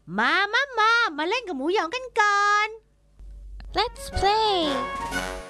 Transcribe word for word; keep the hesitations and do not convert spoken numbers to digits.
มามามามาเล่นกับหมูหยองกันก่อน Let's play